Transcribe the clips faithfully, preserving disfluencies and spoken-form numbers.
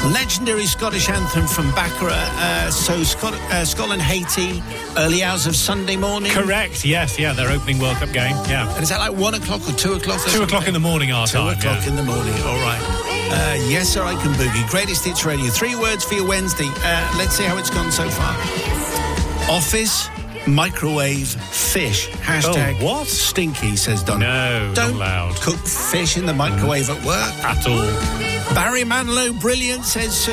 Legendary Scottish anthem from Baccarat. Uh, so Scot- uh, Scotland, Haiti, early hours of Sunday morning. Correct, yes, yeah, their opening World Cup game, yeah. And is that like one o'clock or two o'clock? Or two something? o'clock in the morning, our two time. Two o'clock yeah. in the morning, all right. Uh, yes, sir, I can boogie. Greatest Hits Radio. Three words for your Wednesday. Uh, let's see how it's gone so far. Office, microwave, fish. Hashtag oh, what? Stinky, says Don. No, Don't not loud. cook fish in the microwave mm. at work. At all. Barry Manilow, brilliant, says Sue.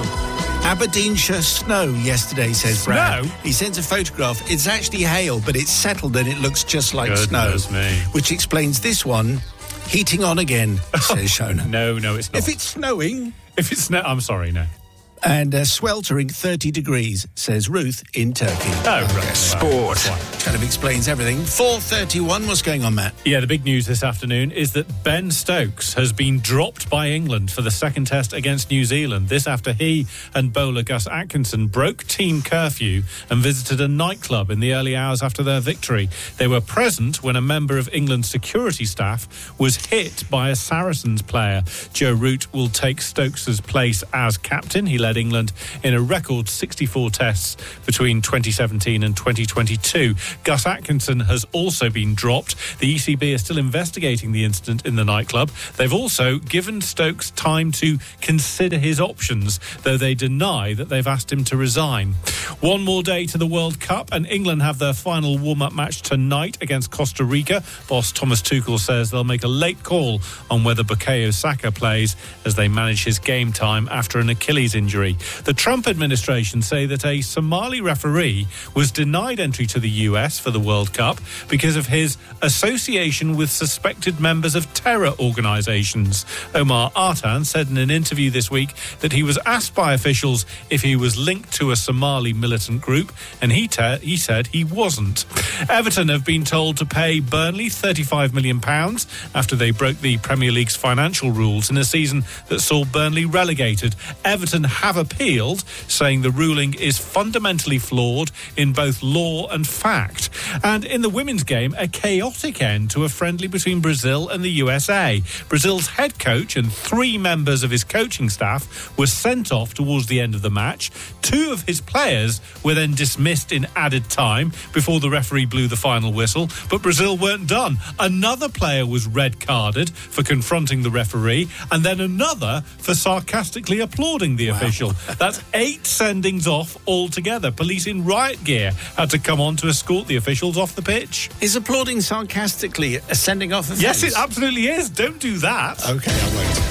Oh. Aberdeenshire snow yesterday, says Snow? Brad. He sends a photograph. It's actually hail, but it's settled and it looks just like Goodness snow. Me. Which explains this one. Heating on again, says Shona. No, no, it's not. If it's snowing... If it's snow... I'm sorry, no. And uh, sweltering thirty degrees, says Ruth in Turkey. Oh, okay. Right. Sport. Kind of explains everything. four thirty-one, what's going on, Matt? Yeah, the big news this afternoon is that Ben Stokes has been dropped by England for the second test against New Zealand. This after he and bowler Gus Atkinson broke team curfew and visited a nightclub in the early hours after their victory. They were present when a member of England's security staff was hit by a Saracens player. Joe Root will take Stokes' place as captain. He led England in a record sixty-four tests between twenty seventeen and twenty twenty-two. Gus Atkinson has also been dropped. The E C B is still investigating the incident in the nightclub. They've also given Stokes time to consider his options, though they deny that they've asked him to resign. One more day to the World Cup, and England have their final warm-up match tonight against Costa Rica. Boss Thomas Tuchel says they'll make a late call on whether Bukayo Saka plays as they manage his game time after an Achilles injury. The Trump administration say that a Somali referee was denied entry to the U S for the World Cup because of his association with suspected members of terror organisations. Omar Artan said in an interview this week that he was asked by officials if he was linked to a Somali militant group, and he, te- he said he wasn't. Everton have been told to pay Burnley thirty-five million pounds after they broke the Premier League's financial rules in a season that saw Burnley relegated. Everton have appealed, saying the ruling is fundamentally flawed in both law and fact. And in the women's game, a chaotic end to a friendly between Brazil and the U S A. Brazil's head coach and three members of his coaching staff were sent off towards the end of the match. Two of his players were then dismissed in added time before the referee blew the final whistle, but Brazil weren't done. Another player was red-carded for confronting the referee, and then another for sarcastically applauding the wow. official. That's eight sendings off altogether. Police in riot gear had to come on to escort the officials off the pitch. Is applauding sarcastically a sending off offence? Yes, it absolutely is. Don't do that. OK, I won't.